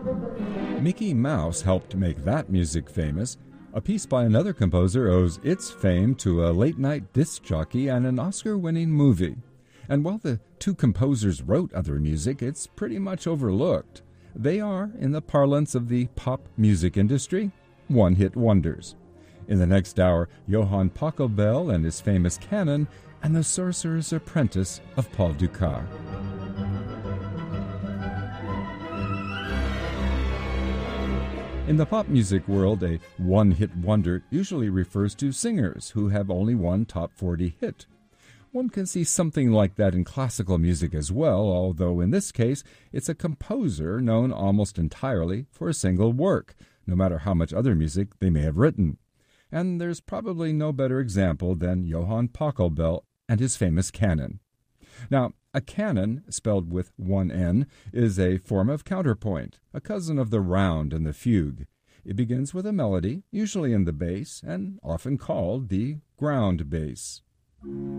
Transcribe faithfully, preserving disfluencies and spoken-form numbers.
Mickey Mouse helped make that music famous. A piece by another composer owes its fame to a late-night disc jockey and an Oscar-winning movie. And while the two composers wrote other music, it's pretty much overlooked. They are, in the parlance of the pop music industry, one-hit wonders. In the next hour, Johann Pachelbel and his famous canon, and the Sorcerer's Apprentice of Paul Dukas. In the pop music world, a one-hit wonder usually refers to singers who have only one top forty hit. One can see something like that in classical music as well, although in this case, it's a composer known almost entirely for a single work, no matter how much other music they may have written. And there's probably no better example than Johann Pachelbel and his famous canon. Now, a canon, spelled with one N, is a form of counterpoint, a cousin of the round and the fugue. It begins with a melody, usually in the bass, and often called the ground bass.